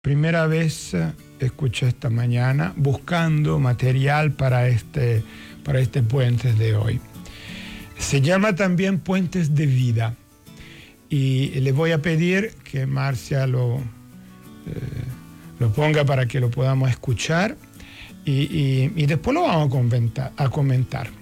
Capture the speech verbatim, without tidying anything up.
primera vez escuché esta mañana buscando material para este, para este Puentes de hoy. Se llama también Puentes de Vida. Y le voy a pedir que Marcia lo, eh, lo ponga para que lo podamos escuchar y, y, y después lo vamos a comentar. A comentar.